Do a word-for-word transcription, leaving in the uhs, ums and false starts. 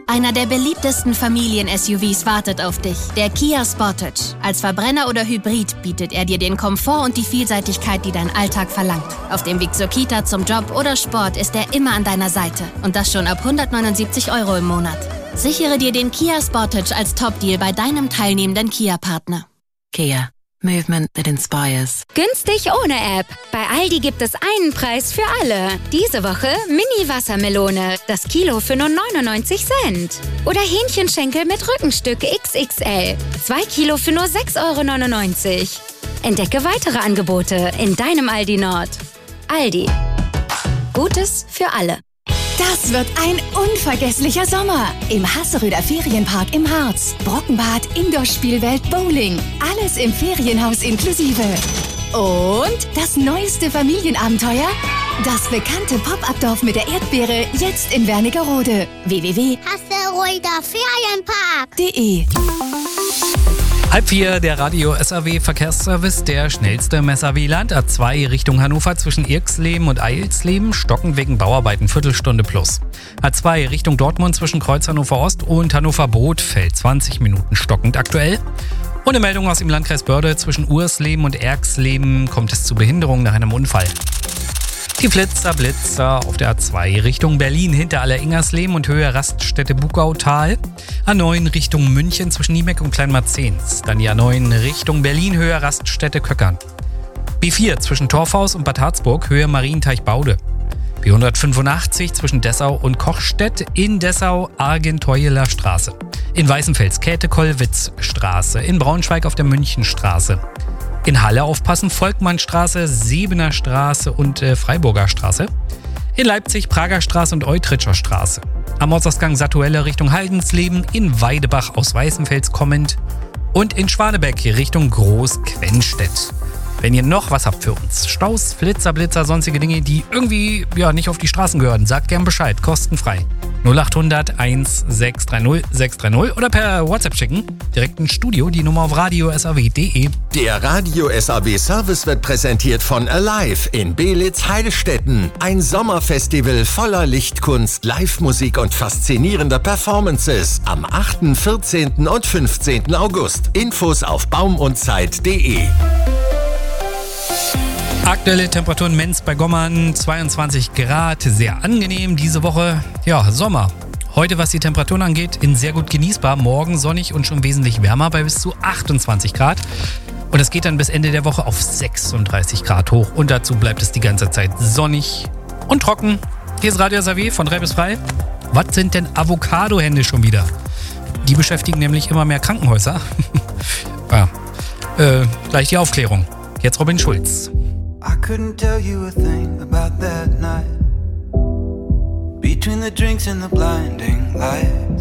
Einer der beliebtesten Familien-S U Vs wartet auf dich, der Kia Sportage. Als Verbrenner oder Hybrid bietet er dir den Komfort und die Vielseitigkeit, die dein Alltag verlangt. Auf dem Weg zur Kita, zum Job oder Sport ist er immer an deiner Seite. Und das schon ab hundertneunundsiebzig Euro im Monat. Sichere dir den Kia Sportage als Top-Deal bei deinem teilnehmenden Kia-Partner. Kia. Movement that inspires. Günstig ohne App. Bei Aldi gibt es einen Preis für alle. Diese Woche Mini-Wassermelone. Das Kilo für nur neunundneunzig Cent. Oder Hähnchenschenkel mit Rückenstück X X L. Zwei Kilo für nur sechs Euro neunundneunzig. Entdecke weitere Angebote in deinem Aldi Nord. Aldi. Gutes für alle. Das wird ein unvergesslicher Sommer. Im Hasseröder Ferienpark im Harz. Brockenbad, Indoor-Spielwelt, Bowling. Alles im Ferienhaus inklusive. Und das neueste Familienabenteuer? Das bekannte Pop-Up-Dorf mit der Erdbeere, jetzt in Wernigerode. w w w punkt hasseröder ferienpark punkt de Halb vier, der Radio S A W Verkehrsservice, der schnellste im S A W-Land. A zwei Richtung Hannover zwischen Irksleben und Eilsleben, stockend wegen Bauarbeiten, Viertelstunde plus. A zwei Richtung Dortmund zwischen Kreuz Hannover Ost und Hannover Bothfeld, zwanzig Minuten stockend aktuell. Und eine Meldung aus dem Landkreis Börde zwischen Ursleben und Erksleben kommt es zu Behinderungen nach einem Unfall. Die Flitzer, Blitzer auf der A zwei Richtung Berlin hinter Alleringersleben und Höhe Raststätte Bugautal. A neun Richtung München zwischen Niemeck und Kleinmarzens. Dann die A neun Richtung Berlin, Höhe Raststätte Köckern. B vier zwischen Torfhaus und Bad Harzburg, Höhe Marienteich-Baude. B hundertfünfundachtzig zwischen Dessau und Kochstedt, in Dessau Argenteueler Straße. In Weißenfels Käthe-Kollwitz-Straße. In Braunschweig auf der Münchenstraße. In Halle aufpassen, Volkmannstraße, Sebener Straße und äh, Freiburger Straße. In Leipzig Prager Straße und Eutritscher Straße. Am Ortsausgang Satuelle Richtung Haldensleben, in Weidebach aus Weißenfels kommend und in Schwanebeck Richtung Groß-Quenstedt. Wenn ihr noch was habt für uns, Staus, Flitzer, Blitzer, sonstige Dinge, die irgendwie ja nicht auf die Straßen gehören, sagt gern Bescheid, kostenfrei. null achthundert eins sechs drei null sechs drei null oder per WhatsApp schicken. Direkt ins Studio, die Nummer auf radio s a w punkt de. Der Radio S A W Service wird präsentiert von Alive in Beelitz-Heilstätten. Ein Sommerfestival voller Lichtkunst, Live-Musik und faszinierender Performances. Am achten, vierzehnten und fünfzehnten August. Infos auf baumundzeit punkt de. Aktuelle Temperaturen Menz bei Gommern, zweiundzwanzig Grad, sehr angenehm diese Woche. Ja, Sommer. Heute, was die Temperaturen angeht, in sehr gut genießbar. Morgen sonnig und schon wesentlich wärmer bei bis zu achtundzwanzig Grad. Und es geht dann bis Ende der Woche auf sechsunddreißig Grad hoch. Und dazu bleibt es die ganze Zeit sonnig und trocken. Hier ist Radio S A W von drei bis frei. Was sind denn Avocado-Hände schon wieder? Die beschäftigen nämlich immer mehr Krankenhäuser. ja, äh, gleich die Aufklärung. Jetzt Robin Schulz. I couldn't tell you a thing about that night. Between the drinks and the blinding lights,